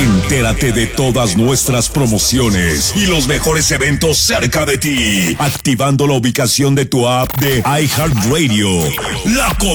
Entérate de todas nuestras promociones y los mejores eventos cerca de ti, activando la ubicación de tu app de iHeartRadio. La